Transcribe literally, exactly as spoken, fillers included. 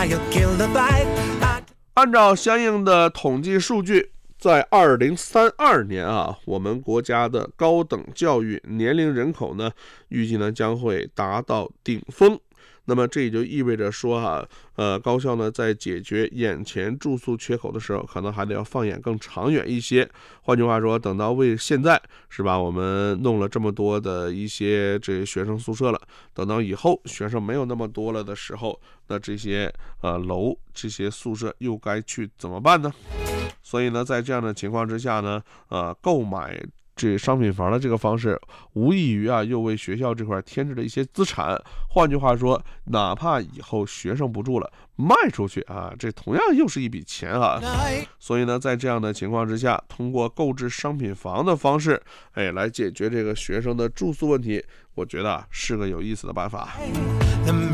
按照相应的统计数据，在二零三二年啊，我们国家的高等教育年龄人口呢，预计呢将会达到顶峰。那么这也就意味着说啊，呃，高校呢在解决眼前住宿缺口的时候，可能还得要放眼更长远一些。换句话说，等到为现在是吧，我们弄了这么多的一些这学生宿舍了，等到以后学生没有那么多了的时候，那这些呃楼这些宿舍又该去怎么办呢？所以呢，在这样的情况之下呢，呃，购买这商品房的这个方式，无异于啊，又为学校这块添置了一些资产。换句话说，哪怕以后学生不住了，卖出去啊，这同样又是一笔钱啊。所以呢，在这样的情况之下，通过购置商品房的方式，哎，来解决这个学生的住宿问题，我觉得啊，是个有意思的办法。